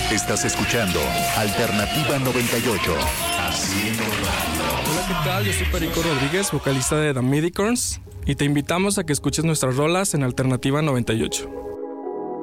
Estás escuchando Alternativa 98. Haciendo radio. Hola, ¿qué tal? Yo soy Perico Rodríguez, vocalista de The Midicons, y te invitamos a que escuches nuestras rolas en Alternativa 98.